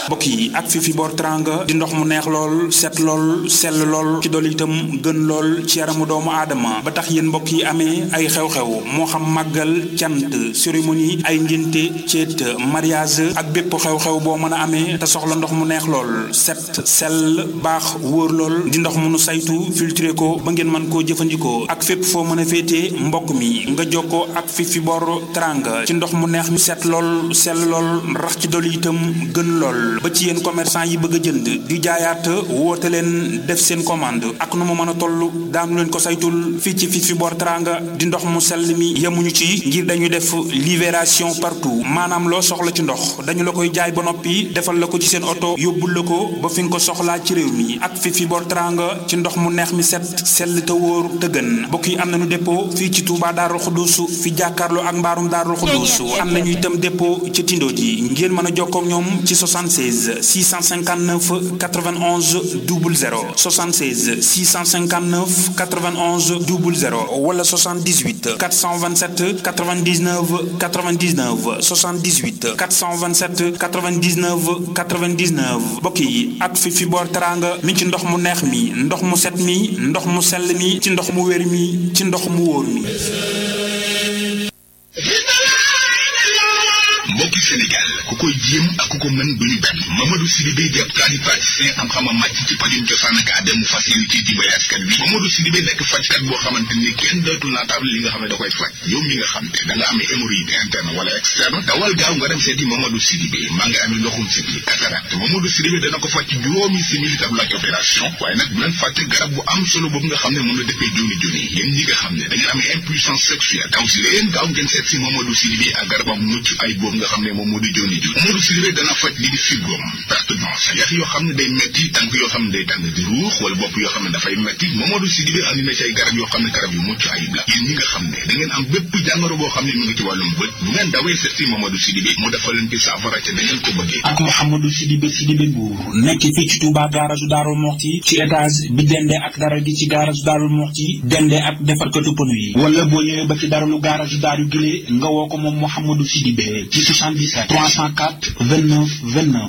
mbokk yi ak Fifi Bor Teranga di ndox mu neex lool set lool sell lool ci dool itam gën lool ci yaramu doomu aadama ba tax yéen mbokk yi amee ay xew-xew moo xam màggal cant cérémonie ay ngénte ceet mariage ak bépp xew-xew boo mën a amee te soxla ndox mu neex lool set sell baax wóor lool di ndox mu nu saytu filtré ko ba ngeen mën koo jëfandikoo ak fépp foo mën a féetee mbokk mi nga jokkoo ak Fifi Bor Teranga ci ndox mu neex mi set lool sell lool rax ci dool itam gën lool ba ci yéen commerçant yi bëgg a jënd di jaayaat woote leen def seen commande ak nu mu mën a toll daanu leen ko saytul fii ci Fifi Bor Teranga di ndox mu sell mi yemuñu ci ngir dañu def livraison partout maanaam loo soxla ci ndox dañu la koy jaay ba noppi defal la ko ci seen oto yóbbul la ko ba fi nga ko soxlaa ci réew mi ak Fifi Bor Teranga ci ndox mu neex mi set sell te wóor te gën mbokk yi am nañu dépôt fii ci Touba Darou Khoudoss fi jàkkaarloo ak mbaarum Darou Khoudoss am nañu itam dépôt ci Tindo ji ngeen mën a jokkoo ak ñoom ci 76 659 91 00 76 659 91 00 wala 78 427 99 99 78 427 99 99 mbokk yi ak Fifi Bor Teranga mi ci ndox mu neex mi ndox mu set mi ndox mu sell mi ci ndox mu wér mi ci ndox mu wóor mi. mbokki Sénégal ku koy jéem ak ku ko mën duñu benn Mamadou Sidibé di ab tradipraticien am xama màcc ci pajum cosaan ak aada mu fas yéene ci dimbali askan wi Mamadou Sidibé nekk fajkat boo xamante ni kenn dootul naataable li nga xam ne da koy faj yow mi nga xam ne da nga amee hémorroïde interne wala externe dawal gaaw nga dem seeti Mamadou Sidibé maa nga amee ndoxum siti cataracte Mamadou Sidibé dana ko faj ci juróomi simili tab laaj opération waaye nag bu leen fàtte garab bu am solo boobu nga xam ne mën na defee joni joni yéen ñi nga xam ne da ngeen amee impuissance sexuelle daw si leen gaaw ngeen seet si Mamadou Sidibé ak garabam mucc ay boobu nga xam ne moom moo di joni joni Mamadou Sidibé dana faj li di fibrome perte blanche yax yoo xam ne day metti tànk yoo xam ne day tàng di ruux wala bopp yoo xam ne dafay metti Mamadou Sidibé andi na ci ay garab yoo xam ne garab yu mucc ayib la yéen ñi nga xam ne da ngeen am bépp jàngoro boo xam ne mi ngi ci wàllum bët bu ngeen dawee seet si Mamadou Sidibé mu defal leen ci saafara ca da ngeen ko bëggee ak Mouhamadou Sidibé Mbour nekk fii ci Touba garage Darou Mouhty ci étage bi dende ak dara gi ci garage Darou Mouhty dende ak defarkatu pneu yi wala boo ñëwee ba ci daralu garage Darou Guilé nga woo ko moom Mouhamadou Sidibé ci 77 304 29 29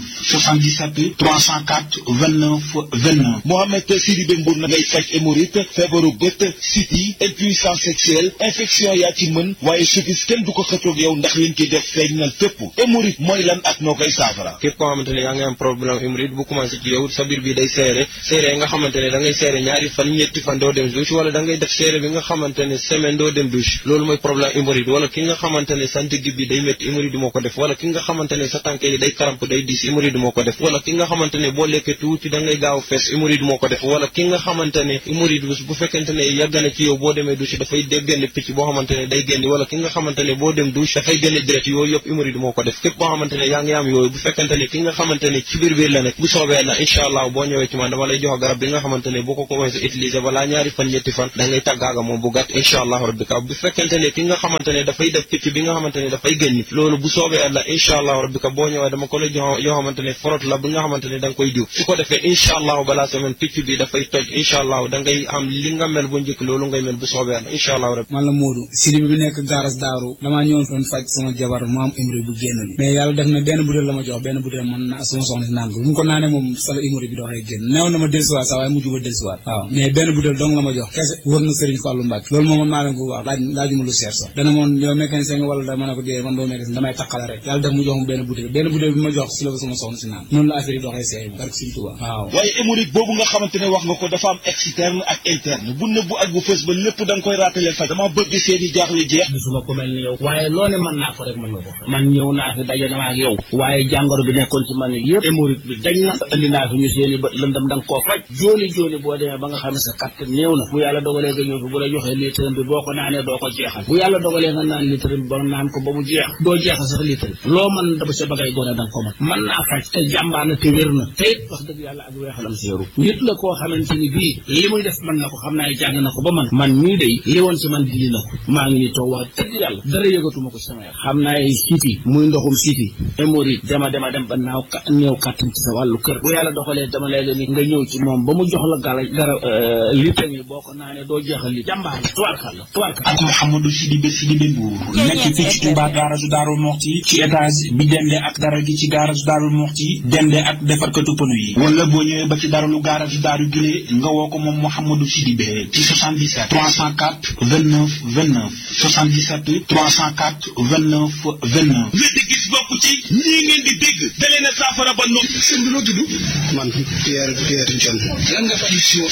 77 304 29 29 Mohamed Sidibé Mbour na ngay faj hémorroïde feebaru bët siti impuissance sexuelle infection yaa ci mën waaye suffis kenn du ko xëccoog yow ndax liñ ci def feeñ na fépp hémorroïde mooy lan ak noo koy saafara képp koo xamante ne yaa ngi am problème hémorroïde bu commencé ci yow sa biir bi day seere nga xamante ne da ngay seere ñaari fan ñetti fan doo dem douche wala da ngay def seere bi nga xamante ne semaine doo dem douche loolu mooy problème hémorroïde wala ki nga xamante ne sa ndigg bi day métti hémorroïde moo ko def wala ki nga xamante ne sa tànk yi day karamp day diis hémorroïde moo ko def wala ki nga xamante ne boo lekkee tuuti da ngay gaaw fees hémorroïde moo ko def wala ki nga xamante ne hémorroïde bu fekkente ne yàgg na ci yow boo demee douche dafay génne picc boo xamante ne day génn wala ki nga xamante ne boo dem douche dafay génne direct yooyu yëpp hémorroïde moo ko def képp boo xamante ne yaa ngi am yooyu bu fekkente ne ki nga xamante ne ci biir la nekk bu soobee la incha allah boo ñëwee ci man dama lay jox garab bi nga xamante ne boo ko commencé utiliser balaa ñaari fan ñetti fan da ngay tàggaaga moom bu gàtt incha allah rabbi ka bu fekkente ne ki nga xamante ne dafay def picc bi nga xamante ne dafay génn loolu bu soobee la incha allah rabbi ka boo ñëwee dama ko lay jox yoo xamante ne forot la bi nga xamante ne da nga koy diw su ko defee incha allah balaa semaine picc bi dafay toj incha allah da ngay am li nga mel bu njëkk loolu ngay mel bu soobee la incha allah rabbi man la Modou Sidibé bi nekk garas Daaru damaa ñëwoon doon faj sama jabar mu am hémorroïde bu génn mais yàlla def na benn butéel la ma jox benn butéel man na sama soxna si naan ko bu mu ko naanee moom sala hémorroïde bi doxee génn neew na ma dellusiwaat sax waaye mujj ba dellusiwaat waaw mais benn butéel dong la ma jox kese wër na Serigne Fallou Mbacke loolu moom man maa leen ko wax laajuma lu seer sax dana moon yow mécanicien nga wala da ma ne ko dee man doo mécanicien damay taqale rek yàlla def mu jox mu benn butéel bi ma jox si la ko sama soxna si naan noonu la affaire yi doxee seey barke Serigne Touba waaw waaye hémorroïde boobu nga xamante ne wax nga ko dafa am externe ak interne bu nëbbu ak bu fës ba lépp da nga koy raatale faj dama bëgg seeni jaaxle jeex gisuma ko mel ni yow waaye loo ne mën naa ko rek mën nga ko man ñëw naa fi daje naa ak yow waaye jàngoro bi nekkoon ci man yëpp hémorroïde bi dañ na indi naa fi ñu seeni bët lëndam da nga koo faj jooni boo demee ba nga xam ne sa kàttan néew na bu yàlla dogalee nga ñëw fi bu la joxee litre bi boo ko naanee doo ko jeexal bu yàlla dogalee nga naan litre bi ba naan ko ba mu jeex doo jeexal sax litre bi loo mën dama sa bagay gone da nga ko mën naa faj te jàmbaar na te wér na te it wax dëgg yàlla ak weexalam séeru nit la koo xamante ni bii li muy def mën na ko xam naa jàng na ko ba man ñii day li woon ci man dindi na ko maa ngi ni toog wax dëgg yàlla dara yëgatuma ko sama yaram xam naa siti muy ndoxum siti hémorroïde dema dem ba néew kàttan ci sa wàllu kër bu yàlla doxalee dama lay ni nga ñëw ci moom ba mu jox la gara litre yi boo ko naanee doo jeexal li jàmbaar la tubaarkàlla ak Mouhamadou Sidibé Mbour nekk fii ci Touba garage Darou Mouhty ci étage bi dende ak dara gi ci garage Daaru Muxti dende ak defarkatu pneu yi wala boo ñëwee ba ci daralu garage Daaru Gile nga woo ko moom Mouhamadou Sidibé ci 77 304 29 29 77 304 29 29 wéddi gis bokk ci ñii ngeen di dégg dalee na saafara ba nopp seen bi loo tudd man Pierre John lan nga fay si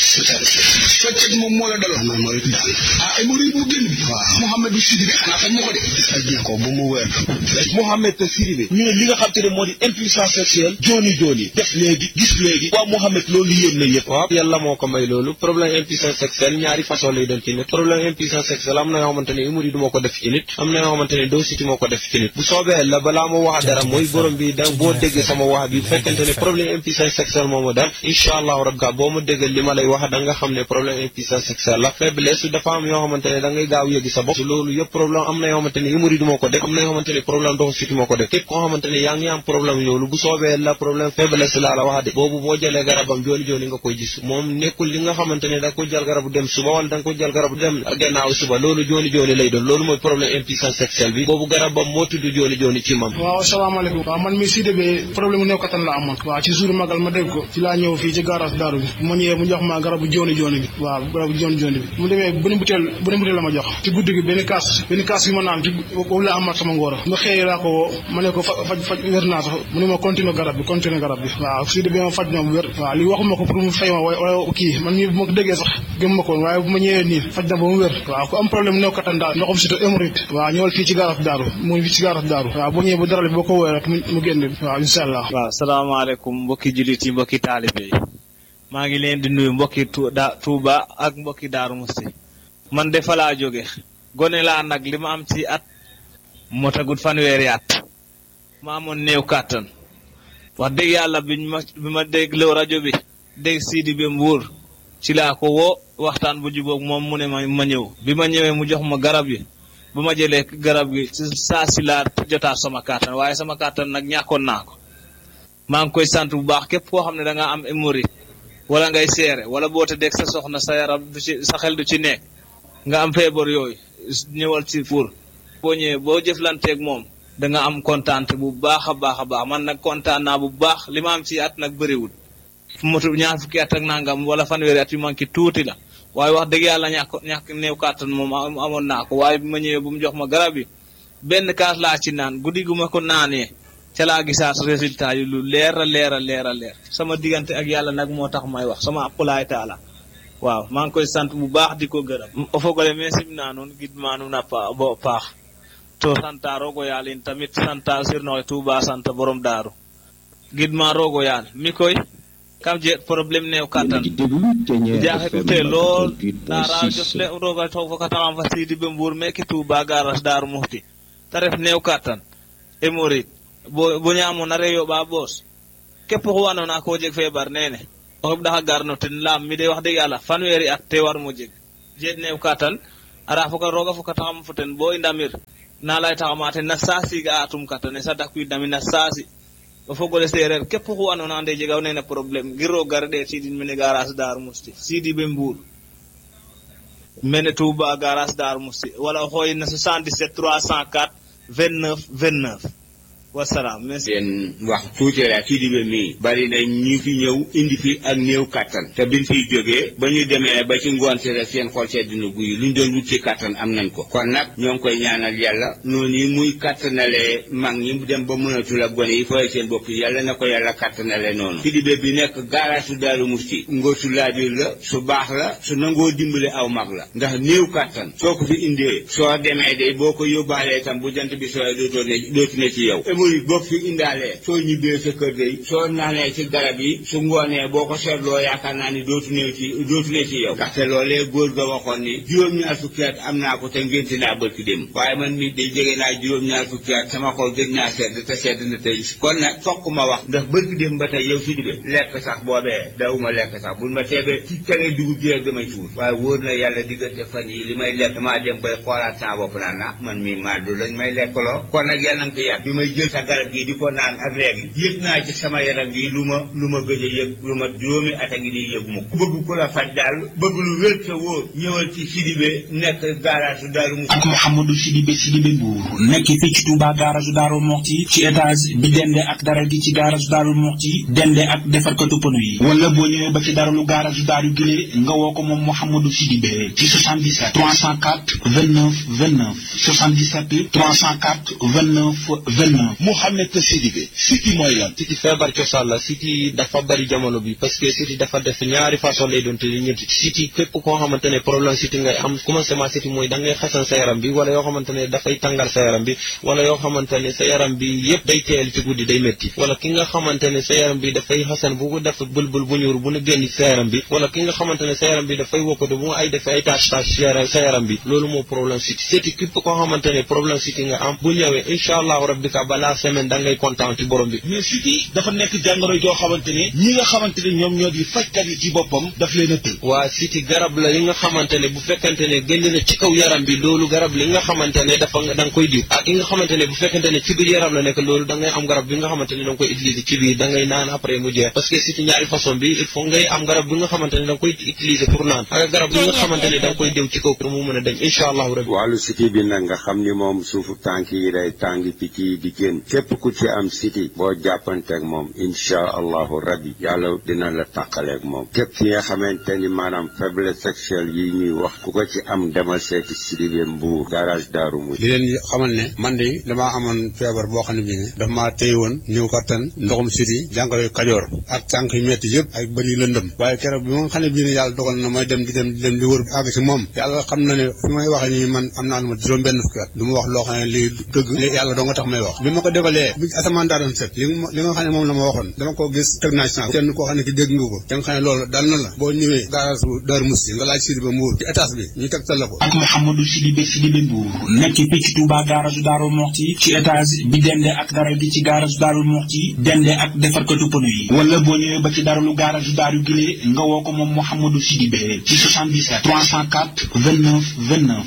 soccet moom moo la daloon man mooy daal hémorroïde bu génn bi waaw Mouhamadou Sidibé xanaa faj na ko de faj na ko ba mu wér Mouhamed Sidibé ñu ne li nga xam te ne moo di impuissance sexuelle jooni def léegi gis léegi waaw Mouhamed loolu yéen la ñëpp waaw yàlla moo ko may loolu problème impuissance sexuelle ñaari façon lay doon ci nit problème impuissance sexuelle am na yoo xamante ne hémorroïde moo ko def ci nit am na yoo xamante ne dositi moo ko def ci nit bu soobee la balaa ma wax dara mooy borom bi da boo déggee sama wax bi bu fekkente ne problème impuissance sexuelle moo ma dal incha allahu rabbi boo ma déggal li ma lay wax da nga xam ne problème impuissance sexuelle la faiblesse dafa am yoo xamante ne da ngay gaaw yëgi sa bopp loolu yëpp problème am na yoo xamante ne hémorroïde moo ko def am na yoo xamante ne problème dositi moo ko def képp koo xamante ne yaa ngi am problème loolu bu soobee la problème faiblesse laa la wax de boobu boo jëlee garabam jooni nga koy gis moom nekkul li nga xamante ne da nga ko jël garabu dem suba wala da nga ko jël garabu dem gannaaw suba loolu jooni lay doon loolu mooy problème impuissance sexuelle bi boobu garabam moo tudd jooni ci mam waaw asalaamaaleykum waaw man mi Sidibé problème mu néew kattan la amoon waaw ci jour magal ma dégg ko ci laa ñëw fii ci garage Daaru bi ma ñëwee mu jox ma garabu jooni bi waaw garabu jooni bi mu demee benn butéel la ma jox ci guddi gi benn kaas bi ma naan ci boobu la amaat sama ngóora ma xëyee laa ko woo ma ne ko faj wér naa sax mu ne ma continuer garab bi waaw Sidibé ma faj na bu wér waaw li waxuma ko pour mu fay ma wala kii man mii bu ma ko déggee sax gëm ma ko woon waaye bu ma ñëwee nii faj na ba mu wér waaw ku am problème néew kattan daal ndoxam surtout hémorroïde waaw ñëwal fii ci garage Daaru mu fii ci garage Daaru waaw boo ñëwee bu dara boo ko woowee rek mu génn waaw incha allah. waaw salaamaaleykum mbokki jullit yi mbokki taalibe yi maa ngi leen di nuyu mbokki Touba ak mbokki Daaru Musti man de fa laa jóge gone laa nag li ma am ci at moo tagut fanweeri at ma amoon néew kàttan wax dëgg yàlla bi ma dégloo rajo bi dégg Sidibé Mbuur ci laa ko woo waxtaan bu jubóog moom mu ne ma ñëw bi ma ñëwee mu jox ma garab yi bu ma jëlee garab gi ci saa si laa jotaat sama kàttan waaye sama kàttan nag ñàkkoon naa ko maa ngi koy sant bu baax képp koo xam ne da nga am hémorroïde wala ngay seere wala boo te dégg sa soxna sa yaram du ci sa xel du ci nekk nga am feebar yooyu ñëwal ci pour boo ñëwee boo jëflanteeg moom da nga am kontaante bu baax a baax man nag kontaan naa bu baax li ma am ci at nag bëriwul fu motu ñaar fukki at ak nangam wala fanweeri at yu manqué tuuti la waaye wax dëgg yàlla ñàkk néew kàttan moom amoon naa ko waaye bi ma ñëwee bu mu jox ma garab yi benn kaas laa ci naan guddi gu ma ko naanee ca laa gisaat résultat yi lu leer a leer sama diggante ak yàlla nag moo tax may wax sama aqulaay taala waaw maa ngi koy sant bu baax di ko gërëm o fogole me simna nuun gidma nuun a paax to santa rogo yaal in tamit santa sirnoxe Touba santa borom Daaru gidma rogo yaal mi koy kam je problème néew kattan jaaxle te lool ndaa jofle roga to fokataxam fa Sidibé Mbuur meke Touba garage Daaru Muxti te ref néew kattan hémorroïde bo ñaamoona re yoɓa boos képp xu andoona ko jeg feebar nene o xeɓɗaxa garno ten laam mi de wax dëgg yàlla fanweeri at te war mo jeg jeet néew kattan ara roga fokataxam fo ten bo i ndamir na laytaxama ten na saasi ga atum kattan sa dakwiidnami na saasi o fogole seereer képp xu andoona ande jegaw nene problème ngir roog gara ɗeetiidin mene garage Daaru Musti Sidibé Mbuur mene Touba garage Daaru Musti wala o xooyin na 77 304 29 wasalaam merci. leen wax tuuti la Sidibé mii bari na ñu fi ñëw indi fi ak néew kattan te biñ fiy jógee ba ñu demee ba ci ngoon si rek seen xol sedd na guy luñ doon wut ci kattan am nañ ko kon nag ñoo ngi koy ñaanal yàlla noonu yi muy kattanalee mag ñi dem ba mënatul ak gone yi fooy seen bopp yàlla na ko yàlla kattanale noonu Sidibé bi nekk garage su Daaru Musti ngóor su laabiir la su baax la su nangoo dimbale aw mag la ndax néew kattan soo ko fi indee soo demee de boo ko yóbbaalee tam bu jant bi sooy dootu ne ci yow muy bopp fi indaalee soo ñibbee sa kër day soo naanee ci garab yi su ngoonee boo ko seetloo yaakaar naa ni dootu ne ci yow ndaxte loolee góor ga waxoon ni juróom-ñaar fukki at am naa ko te ngénte naa bërki dem waaye man mi day jege naa juróom-ñaar fukki at sama xol gëj naa sedd te sedd na tey kon nag fokk ma wax ndax bërki dem ba tey yow Sidibé lekk sax boobee dawuma lekk sax buñ ma teebee ci tege dugub ji rek damay suur waaye wóor na yàlla diggante fan yi li may lekk maa dem bay xoolaat sama bopp naa man mi maa du lañ may lekkaloo kon nag yàlla na ko yàgg bi may jël sa garab gi di ko naan ak léegi yëg naa ci sama yaram gi lu ma gëj a yëg lu ma juróomi at a ngi di yëgu ma bëgg ku la faj daal bëgg lu wér te wóor ñëwal ci Sidibé nekk garage Daaru Muxti ak Mouhamadou Sidibé Mbuur nekk fii ci Touba garage Daaru Muxti ci étage bi dende ak dara gi ci garage Daaru Muxti dende ak defarkatu pneu yi wala boo ñëwee ba ci daralu garage Daaru Gile nga woo ko moom Mouhamadou Sidibé ci 77 304 29 29 77 304 29 29 Mouhamed Sidibé siti mooy lan siti feebar cosaan la siti dafa bari jamono bi parce que siti dafa def ñaari façon lay doon te ñetti siti képp koo xamante ne problème siti ngay am commencement siti mooy da ngay xasan sa yaram bi wala yoo xamante ne dafay tàngal sa yaram bi wala yoo xamante ne sa yaram bi yëpp day teel ci guddi day métti wala ki nga xamante ne sa yaram bi dafay xasan bu ko def bulbul bu ñuur bu ne génn sa yaram bi wala ki nga xamante ne sa yaram bi dafay wokkatu bu ay def ay tâche sa yaram bi loolu moo problème siti siti képp koo xamante ne problème siti nga am bu ñëwee incha allahu rabbika balaa semaine da ngay kontaan ci borom bi. mais siti dafa nekk jàngoro joo xamante ne ñi nga xamante ne ñoom ñoo di fajkat yi ci boppam daf leen a tëj. waa siti garab la yi nga xamante ne bu fekkente ne génn na ci kaw yaram bi loolu garab li nga xamante ne dafa da nga koy diw ak yi nga xamante ne bu fekkente ne ci biir yaram la nekk loolu da ngay am garab bi nga xamante ne da nga koy utiliser ci biir da ngay naan après mu jeex parce que siti ñaari façon bi il faut ngay am garab bi nga xamante ne da nga koy utiliser pour naan ak garab bi nga xamante ne da nga koy diw ci kaw pour mu mën a dem incha allahu rabbi. wàllu siti bi nag nga xam ni moom suufu tànk yi day tàngi picc yi di génn képp ku ci am siti boo jàppanteeg moom incha allahu rabbi yàlla dina la tàqaleeg moom képp ki nga xamante ni maanaam faiblesse sexuelle yi ñuy wax ku ko ci am demal seeti Sidibé Mbuur garage Daaru Muxti. di leen xamal ne man de damaa amoon feebar boo xam ne bii ne daf maa téye woon ñëw kattan ndoxum siti jàngoro kajoor ak tànk yu metti yëpp ak bëri lëndëm waaye keroog bi ma xam ne bii ne yàlla dogal na may dem di wër àgg si moom yàlla xam na ne fi may waxee nii man am naa lu ma juróom benn fukki at du ma wax loo xam ne lii dëgg li yàlla doo nga tax may wax bi ma ko defalee bi asamaan daa doon set li nga xam ne moom la ma waxoon dama ko gis teg naa ci kenn koo xam ne ki dégg nga ko te nga xam ne loolu dal na la boo ñëwee garage Daaru Muxti nga laaj Sidibé Mbuur ci étage bi ñu tegtal la ko. ak Mouhamadou Sidibé Mbuur nekk fii ci Touba garage Daaru Muxti ci étage bi dende ak dara gi ci garage Daaru Muxti dende ak defarkatu pneu yi wala boo ñëwee ba ci daralu garage Daaru Gile nga woo ko moom Mouhamadou Sidibé ci 77 304 29 29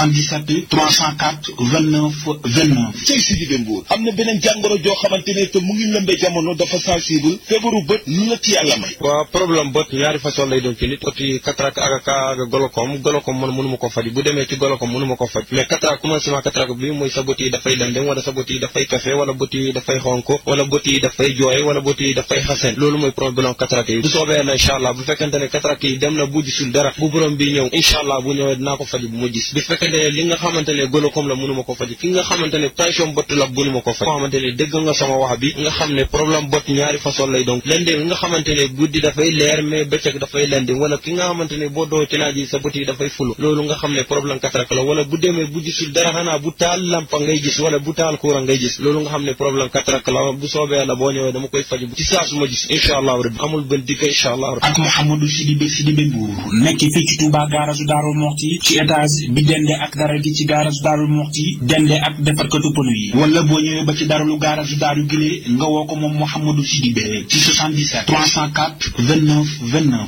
77 304 29 29. cey Sidibé Mbuur am na beneen jàngoro joo xamante ne te mu ngi lëmbee jamono dafa sensible feebaru bët lu la ci yàlla may. waaw problème bët ñaari façon lay doon ci nit oti cataracte ak golokom man mënuma ko faj bu demee ci golokom mënuma ko faj mais cataracte commencement cataracte bi mooy sa bët yi dafay lëndëm wala sa bët yi dafay kafe wala bët yi dafay xonk wala bët yi dafay jooy wala bët yi dafay xasen loolu mooy problème cataracte yi bu soobee na incha allah bu fekkente ne cataracte yi dem na bu gisul dara bu borom bi ñëw incha allah bu ñëwee dinaa ko faj bu ma gis bu fekkente ne li nga xamante ne golokom la mënuma ko faj ki nga xamante ne tension bët la mënuma ko faj koo xamante ne dégg nga sama wax bi nga xam ne problème bët ñaari façon lay donc lëndëm nga xamante ne guddi dafay leer mais bëccëg dafay lëndëm wala ki nga xamante ne boo doo ci naaj yi sa bët yi dafay fulu loolu nga xam ne problème cataracte la wala bu demee bu gisul dara xanaa bu taal lampa ngay gis wala bu taal courant ngay gis loolu nga xam ne problème cataracte la bu soobee Yàlla boo ñëwee dama koy faj ci saa su ma gis incha allah rabbi amul benn digg incha allah rabbi. ak Mouhamadou Sidibé Mbuur nekk fii ci Touba garage Daaru Muxti ci étage bi dende ak dara gi ci garage Daaru Muxti dende ak defarkatu pneu yi wala boo ñëwee ba ci daralu garage Daaru Gile nga woo ko moom Mouhamadou Sidibé ci 77 304 29 29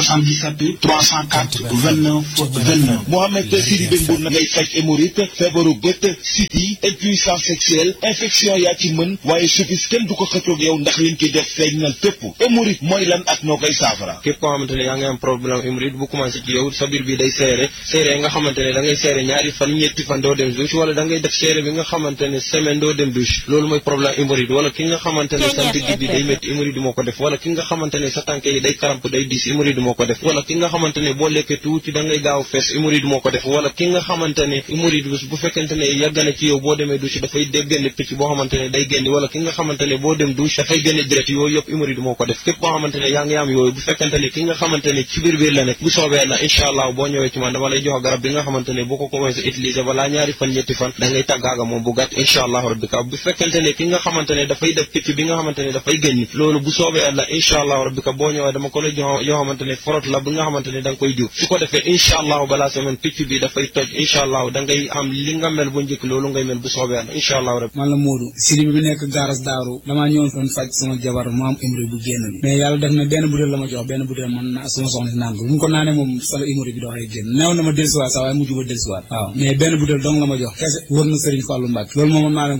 77 304 29 29. Mouhamed Sidibé Mbuur na ngay faj hémorroïde feebaru bët siti impuissance sexuelle infection yaa ci mën waaye suffis kenn du ko xëccoog yow ndax liñ ci def feeñal fépp hémorroïde mooy lan ak noo koy saafara. képp koo xamante ne yaa ngi am problème hémorroïde bu commencé ci yow sa biir bi day seere nga xamante ne da ngay seere ñaari fan ñetti fan doo dem douche wala da ngay def seere bi nga xamante ne semaine doo dem douche loolu mooy problème hémorroïde wala ki nga xamante ne sa digg bi day métti hémorroïde moo ko def wala ki nga xamante ne sa tànk yi day karamp day diis hémorroïde moo ko def wala ki nga xamante ne boo lekkee tuuti da ngay gaaw fees hémorroïde moo ko def wala ki nga xamante ne hémorroïde bu fekkente ne yàgg na ci yow boo demee douche dafay génne picc boo xamante ne day génn wala ki nga xamante ne boo dem douche dafay génne direct yooyu yëpp hémorroïde moo ko def képp boo xamante ne yaa ngi am yooyu bu fekkente ne ki nga xamante ne ci biir la nekk bu soobee la incha allah boo ñëwee ci man dama lay jox garab bi nga xamante ne boo ko commencé utiliser balaa ñaari fan ñetti fan da ngay tàggaaga moom bu gàtt incha allah rabbi ka bu fekkente ne ki nga xamante ne dafay def picc bi nga xamante ne dafay génn loolu bu soobee la incha allah rabbi ka boo ñëwee dama ko lay jox yoo xamante ne forot la bi nga xamante ne da nga koy diw su ko defee incha allah balaa semaine picc bi dafay toj incha allah da ngay am li nga mel bu njëkk loolu ngay mel bu soobee la incha allah rabbi. man la Modou Sidibé bi nekk garas Daaru damaa ñëwoon doon faj sama jabar mu am hémorroïde bu génn bi mais yàlla def na benn butéel la ma jox benn butéel man na sama soxna si naan ko bu mu ko naanee moom sala hémorroïde bi doxee génn neew na ma dellusiwaat sax waaye mujj ba dellusiwaat waaw mais benn butéel dong la ma jox kese wër na Serigne Fallou Mbacke loolu moom maa leen ko wax laaj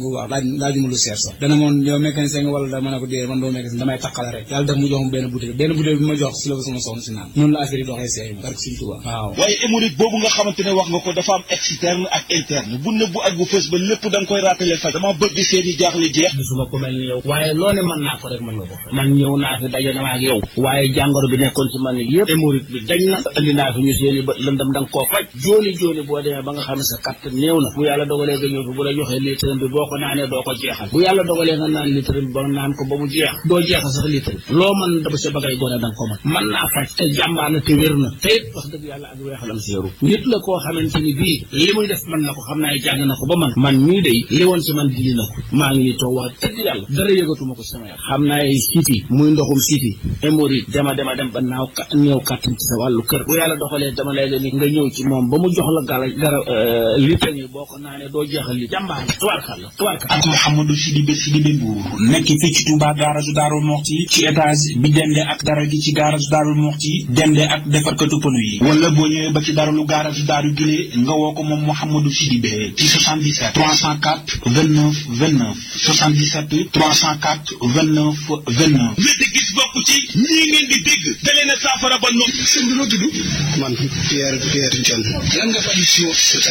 laajuma lu seer sax dana moon yow mécanicien nga wala da mën a ko dee man doo mécanicien damay taqale rek yàlla def mu jox mu benn bouteille bi ma jox si la sama soxna si naan noonu la affaire yi doxee seey barke Sëriñ Tuubaa waaw waaye hémorroïde boobu nga xamante ne wax nga ko dafa am externe ak interne bu nëbbu ak bu fës ba lépp da nga koy raatale faj dama bëgg seen i jaaxle jeex gisuma ko mel ni yow waaye loo ne mën naa ko rek mën nga ko man ñëw naa fi daje na ak yow waaye jàngoro bi nekkoon ci man yëpp hémorroïde bi dañ na andi naa fi ñu seen i bët lëndam da nga koo faj jooni boo demee ba nga xam ne sa kàttan néew na bu yàlla dogalee nga ñëw fi bu la joxee litre bi boo ko naanee doo ko jeexal bu yàlla dogalee nga naan litre bi ba naan ko ba mu jeex doo jeexal sax litre bi loo mën daba sa bagay gone da nga ko mën naa faj te jàmbaar na te wér na te it wax dëgg yàlla ak weexalam séeru nit la koo xamante ni bii li muy def mën na ko xam naa jàng na ko ba man mii day li woon si man dili na ko maa ngi ni toog wax dëgg yàlla dara yëgatuma ko sama yaram xam naa siti muy ndoxum siti hémorroïde dem ba néew kàttan ci sa wàllu kër bu yàlla doxalee dama lay leen nga ñëw ci moom ba mu jox la garab litre yi boo ko naanee doo jeexal li jàmbaar tubaarkàlla ak Mouhamadou Sidibé Mbour nekk fii ci Touba garage Darou Mouhty ci étage bi dende ak dara gi ci garage Darou Mouhty dende ak defarkatu pneu yi wala boo ñëwee ba ci daralu garage Darou Gilé nga woo ko moom Mouhamadou Sidibé ci 77 304 29 29 77 304 29 29 wéddi gis bokk ci ñii ngeen di dégg da leen a saafara ba nopp sëñ bi loo tudd man Pierre Dione lan nga faj si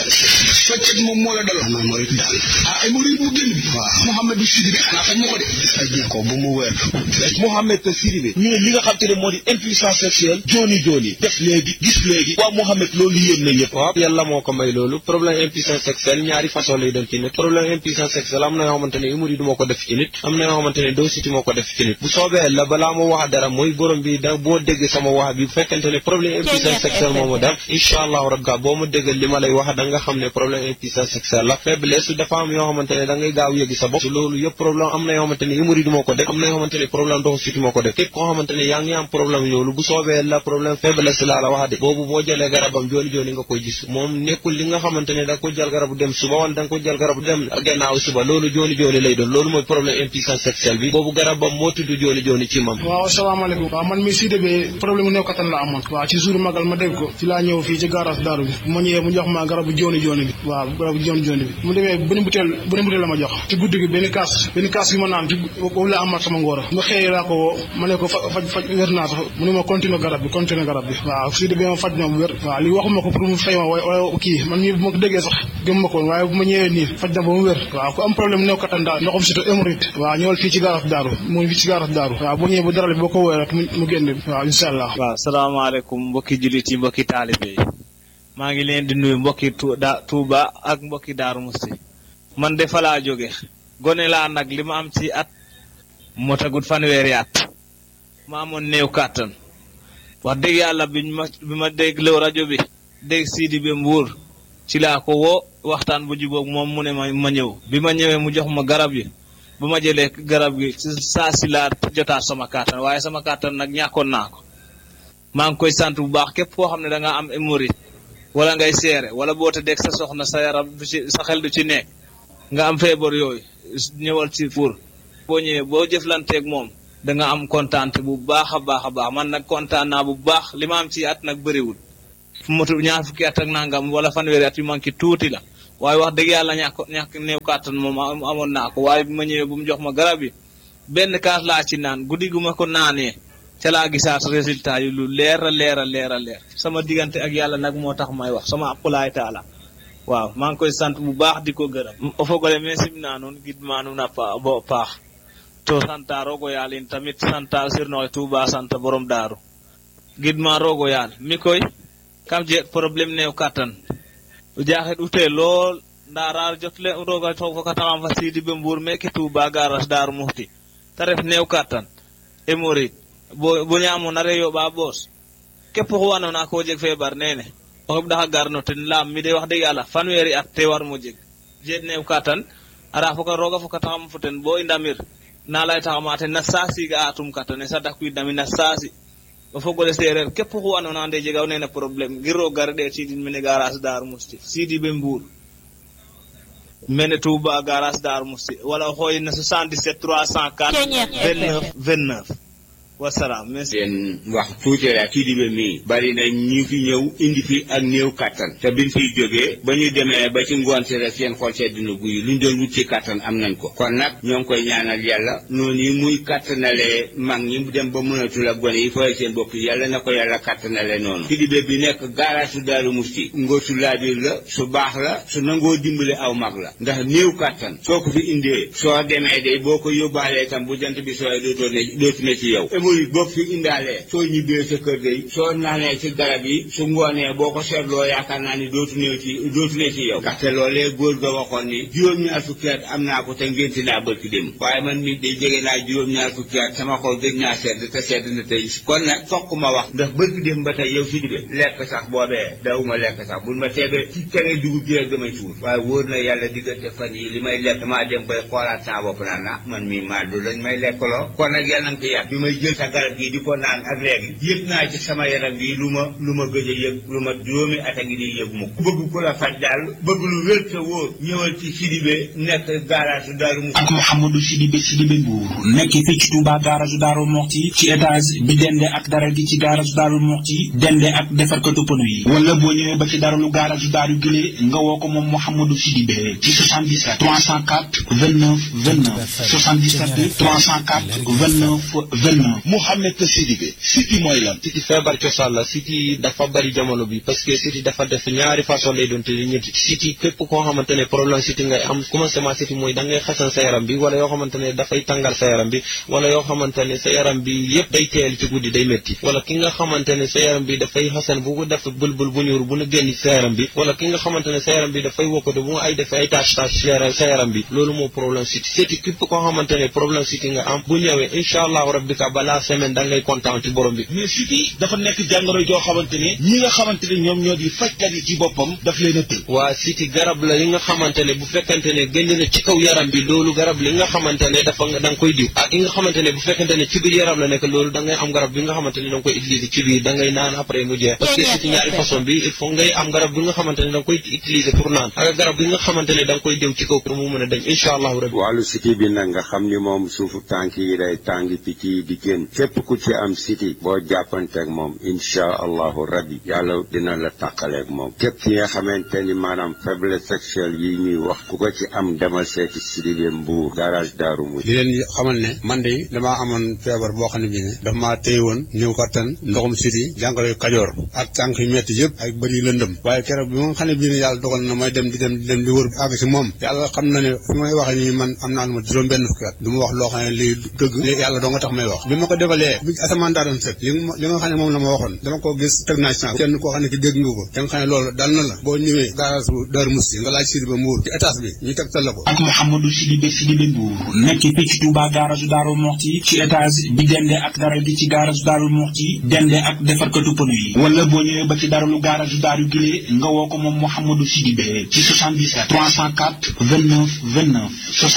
faj moom moo la daloon man moo daal ay mori bu génn bi waaw Mouhamadou Sidibé xanaa faj ma ko de faj na ko bu mu wér Mouhamed Sidibé ñu ne li nga xam te ne moo di impuissance sexuelle jooni def léegi gis léegi waaw Mouhamed loolu yéen na ñëpp waaw yàlla moo ko may loolu problème impuissance sexuelle ñaari façon lay doon ci nit problème impuissance sexuelle am na yoo xamante ne hémorroïde moo ko def ci nit am na yoo xamante ne dositi moo ko def ci nit bu soobee la balaa ma wax dara mooy borom bi da boo dégg sama wax bi bu fekkente ne problème impuissance sexuelle moo ma def incha allahu rabbi boo ma déggal li ma lay wax da nga xam ne problème impuissance sexuelle la faiblesse dafa am yoo xamante ne da ngay gaaw yëgi sa bopp loolu yëpp problème am na yoo xamante ne hémorroïde moo ko def am na yoo xamante ne problème ndoxu siti moo ko def képp koo xamante ne yaa ngi am problème yoolu bu soobee la problème faiblesse laa la wax de boobu boo jëlee garabam jooni nga koy gis moom nekkul li nga xamante ne da nga ko jël garabu dem suba wala da nga ko jël garabu dem gannaaw suba loolu jooni lay doon loolu mooy problème impuissance sexuelle bi boobu garabam moo tudd jooni ci mam waaw asalaamaaleykum waaw man mi Sidibé problème mu néew kattan la amoon waaw ci jour magal ma dégg ko ci laa ñëw fii ci garage Daaru bi ma ñëwee mu jox ma garabu jooni bi waaw garabu jooni bi mu demee benn butéel la ma jox ci guddi gi benn kaas bi ma naan ci boobu la amaat sama ngóora ma xëyee laa ko woo ma ne ko faj wér naa sax mu ne ma continuer garab bi waaw Sidibé ma faj na bu wér waaw li waxuma ko pour mu fay ma waaye kii man mii bu ma ko déggee sax gëm ma ko woon waaye bu ma ñëwee nii faj na ba mu wér waaw ku am problème néew kattan daal ndoxam surtout hémorroïde waaw ñëwal fii ci garage Daaru waaw boo ñëwee bu dara boo ko woowee rek mu génn waaw incha allah. waaw salaamaaleykum mbokki jullit yi mbokki taalibe yi maa ngi leen di nuyu mbokki Touba ak mbokki Darou Mouhty man de fa laa jóge gone laa nag li ma am ci at moo tagut fanweeri at ma amoon néew kàttan wax dëgg yàlla bi ma dégloo rajo bi dégg Sidibé Mbour ci laa ko woo waxtaan bu jubóog moom mu ne ma ñëw bi ma ñëwee mu jox ma garab yi bu ma jëlee garab gi saa si laa jotaat sama kàttan waaye sama kàttan nag ñàkkoon naa ko maa ngi koy sant bu baax képp koo xam ne da nga am hémorroïde wala ngay seere wala boo tëddee sa soxna sa yaram du ci sa xel du ci nekk nga am feebar yooyu ñëwal ci pour boo ñëwee boo jëflanteeg moom da nga am kontaante bu baax a baax man nag kontaan naa bu baax li ma am ci at nag bëriwul fu motu ñaar fukki at ak nangam wala fanweeri at yu manqué tuuti la waaye wax dëgg yàlla ñàkk néew kàttan moom amoon naa ko waaye bi ma ñëwee bu mu jox ma garab yi benn kaas laa ci naan guddi gu ma ko naanee ca laa gisaat résultat yi lu leer sama diggante ak yàlla nag moo tax may wax sama aqulaay taala waaw maa ngi koy sant bu baax di ko gërëm o fogole me simna nuun gidma nuun a paax to santa rogo yaal in tamit santa sirnoxe Touba santa borom daaru gidma rogo yaal mi koy kam je problème neew kàttan o jaaxet ute lool nda raar jotle roga fokataxam fa Sidibé Mbour meke Touba garage Darou Mouhty te ref neew kàttan hémorroïde bo ñaamona re yoɓa boos képp xu andoona ko jeg feebar nene o xeɓɗaxa garno ten laam mi de wax dëgg yàlla fanweeri at te war mo jeg jeet neew kàttan ara foka roga fokataxam fo ten bo i ndamir na laytaxama ten na saasi ga atum kàttane sa dakwiidnami na saasi o fogole seereer képp xu andoona ande jegaw nene problème ngir roog gare ɗeet sidin mene garage Darou Mouhty Sidibé Mbour mene Touba garage Darou Mouhty wala o xooyin na 77 304 29 29 wasalaam merci. leen wax tuuti rek Sidibé mii bari na ñu fi ñëw indi fi ak néew kattan te biñ fiy jógee ba ñu demee ba ci ngoon si rek seen xol sedd na guy luñ doon wut ci kattan am nañ ko kon nag ñoo ngi koy ñaanal yàlla noonu yi muy kattanalee mag ñi dem ba mënatul ak gone yi fooy seen bopp yàlla na ko yàlla kattanale noonu. Sidibé bi nekk garage su Daaru Musti ngóor su laabiir la su baax la su nangoo dimbale aw mag la ndax néew kattan soo ko fi indee soo demee de boo ko yóbbaalee tam bu jant bi sooy dootu ne ci yow émori boo fi indaalee soo ñibbee sa kër day soo naanee ci garab yi su ngoonee boo ko seetloo yaakaar naa ni dootu ne ci yow ndaxte loolee góor ga waxoon ni juróom-ñaar fukki at am naa ko te ngénti naa bërki dem waaye man nit day jege naa juróom-ñaar fukki at sama xol gëj naa sedd te sedd na tey kon nag fokk ma wax ndax bërki dem ba tey yow Sidibé lekk sax boobee dawuma lekk sax bul ma teebee ci tere dugub ji rek damay suur waaye wóor na yàlla diggante fan yi li may lekk maa dem bay xoolaat saa bopp naan na man mii maa du lañ may lekkaloo kon nag yàlla na ko yàq bi may jël sa garab gi di ko naan ak léegi yëg naa ci sama yaram bi lu ma gëj a yëg lu ma juróomi at a ngi di yëg mu bëgg ku la faj daal bëgg lu wér te wóor ñëwal ci Sidibé nekk garage Daaru Musti ak Mouhamadou Sidibé Mbuur nekk fii ci Touba garage Daaru Musti ci étage bi dende ak dara gi ci garage Daaru Musti dende ak defarkatu pneu yi wala boo ñëwee ba ci daralu garage Daaru Gile nga woo ko moom Mouhamadou Sidibé ci 77 304 29 29 77 304 29 29 Mouhamed Sidibé siti mooy lan siti feebar cosaan la siti dafa bari jamono bi parce que siti dafa def ñaari façon lay doon te ñetti siti képp koo xamante ne problème siti ngay am commencement siti mooy da ngay xasan sa yaram bi wala yoo xamante ne dafay tàngal sa yaram bi wala yoo xamante ne sa yaram bi yëpp day teel ci guddi day métti wala ki nga xamante ne sa yaram bi dafay xasan bu ko def bulbul bu ñuur bu nu génn sa yaram bi wala ki nga xamante ne sa yaram bi dafay wokkatu bu ay def ay tâche sa yaram bi loolu moo problème siti siti képp koo xamante ne problème siti nga am bu ñëwee incha allahu rabbika balaa semaine da ngay kontaan ci borom bi. mais siti dafa nekk jàngoro joo xamante ne ñi nga xamante ne ñoom ñoo di fajkat yi ci boppam daf leen a tëj. waa siti garab la yi nga xamante ne bu fekkante ne génn na ci kaw yaram bi loolu garab li nga xamante ne dafa da nga koy diw ak yi nga xamante ne bu fekkante ne ci biir yaram la nekk loolu da ngay am garab bi nga xamante ne da nga koy utiliser ci biir da ngay naan après mu jeex parce que siti ñaari façon bi il faut ngay am garab bi nga xamante ne da nga koy utiliser pour naan ak garab bi nga xamante ne da nga koy diw ci kaw pour mu mën a dem incha allahu rabbi. wàllu siti bi nag nga xam ni moom suufu tànk yi day tàngi picc yi di génn képp ku ci am siti boo jàppanteeg moom incha allahu rabbi yàlla dina la tàqaleeg moom képp ki nga xamante ni maanaam faiblesse sexuelle yi ñuy wax ku ko ci am demal seeti Sidibé Mbuur garage Daaru Musti. di leen xamal ne man de damaa amoon feebar boo xam ne bii ne dafa maa téye woon néew kattan ndoxum siti jàngoro kajoor ak tànk yu metti yëpp ak bëri lëndëm waaye keroog bi nga xam ne bii ne yàlla dogal na may dem di wër àgg si moom yàlla xam na ne fi may waxee nii man am naa lu ma juróom benn fukki at du ma wax loo xam ne lii dëgg yàlla doo nga tax may wax bi ma ko defalee bi asamaan daa doon set li nga xam ne moom la ma waxoon dama ko gis teg naa ci kenn koo xam ne ki dégg nga ko da nga xam ne loolu dal na la boo ñëwee garage bu Daaru Musti nga laaj Sidibé Mbuur ci étage bi ñu tegtal la ko. ak Mouhamadou Sidibé Mbuur nekk fii ci Touba garage Daaru Musti ci étage bi dende ak dara gi ci garage Daaru Musti dende ak defarkatu pneu yi wala boo ñëwee ba ci daralu garage Daaru Gile nga woo ko moom Mouhamadou Sidibé ci 77 304 29 29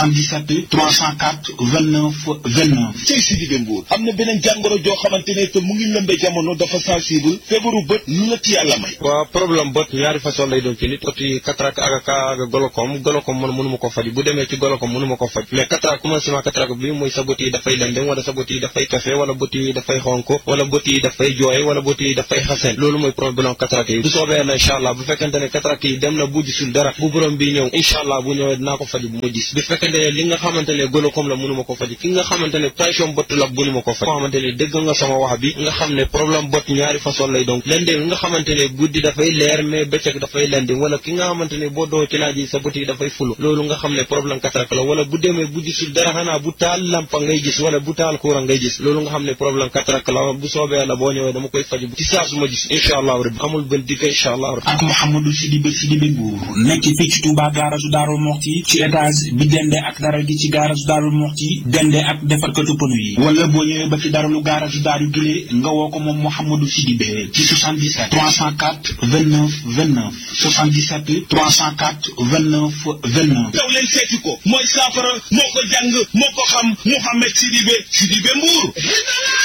77 304 29 29. cey Sidibé Mbuur am na beneen jàngoro joo xamante ne te mu ngi lëmbe jamono dafa sensible feebaru bët lu la ci yàlla may. waaw problème bët ñaari façon lay doon ci nit oti cataracte ak glaucome man mënuma ko faj bu demee ci glaucome mënuma ko faj mais cataracte commencement cataracte bi mooy sa bët yi dafay lëndëm wala sa bët yi dafay kafe wala bët yi dafay xonk wala bët yi dafay jooy wala bët yi dafay xasen loolu mooy problème cataracte yi bu soobee na incha allah bu fekkente ne cataracte yi dem na bu gisul dara bu borom bi ñëw incha allah bu ñëwee dinaa ko faj bu ma gis bu fekkente ne li nga xamante ne glaucome la mënuma ko faj ki nga xamante ne tension bët la mënuma ko faj xamante ne dégg nga sama wax bi nga xam ne problème bët ñaari façon lay donc lëndëm nga xamante ne guddi dafay leer mais bëccëg dafay lëndëm wala ki nga xamante ne boo doo ci laaj yi sa bët yi dafay fulu loolu nga xam ne problème cataracte la wala bu demee bu gisul dara xanaa bu taal lampa ngay gis wala bu taal courant ngay gis loolu nga xam ne problème cataracte la bu soobee la boo ñëwee dama koy faj ci saa su ma gis incha allah rabbi amul benn dikk incha allah rabbi. ak Mouhamadou Sidibé Mbuur nekk fii ci Touba garage Daaru Musti ci étage bi dende ak dara gi ci garage Daaru Musti dende ak defarkatu pneu yi wala boo ñëwee ba ci daralu garage Daaru Gile nga woo ko moom Mouhamadou Sidibé ci 77 304 29 29 77 304 29 29. daw leen seeti ko mooy saafara moo ko jàng moo ko xam Mouhamed Sidibé Mbuur